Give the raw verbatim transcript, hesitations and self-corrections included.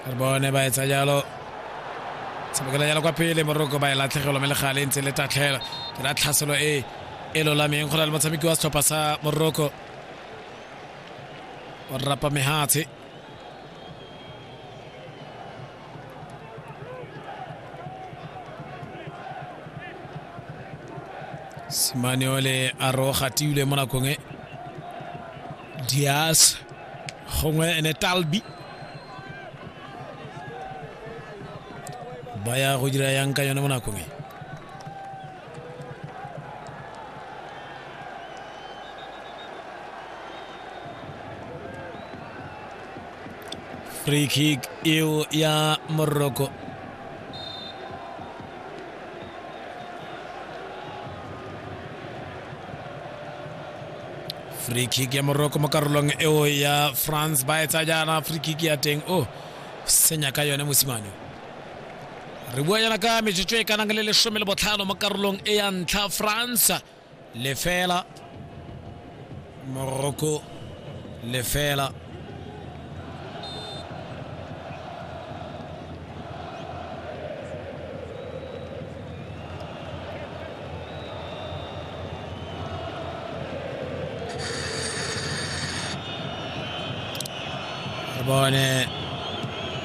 bone ba etsa jalo tsabekela jalo kwa pele Morocco ba elatlhegelo me le gale ntse le tatlhela ra tlhaselo e elo la meng go la le motshameki wa setlhopha sa Morocco wa rapa mehatse Simaniole a roga tiule mo nakong e Diaz gongwe ene Talbi ba ya go dira yang ka yone mo nakong e free kick eo ya Morocco free kick ya Morocco mo karolong eo ya France ba etsa jana free kick ya teng oh senya ka yone mosimane re bua yana ka metsotso e kana le lesome le botlhano mo karolong e ya ntlha France lefela Morocco lefela bone